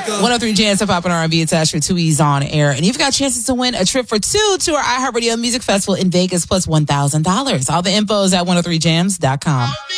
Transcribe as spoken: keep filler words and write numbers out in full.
one oh three Jams, Hip Hop and R and B attached for two E's on air. And you've got chances to win a trip for two to our iHeartRadio Music Festival in Vegas plus one thousand dollars. All the info is at one oh three jams dot com.